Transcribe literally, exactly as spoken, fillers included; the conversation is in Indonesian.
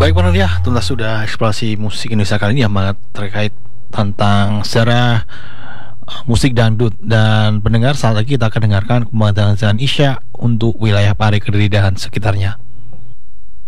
Baik pendengar ya, tuntas sudah eksplorasi musik Indonesia kali ini yang banget terkait tentang sejarah uh, musik dangdut. Dan pendengar, saat lagi kita akan dengarkan pembahasan Isya untuk wilayah Pare Kediri dan sekitarnya.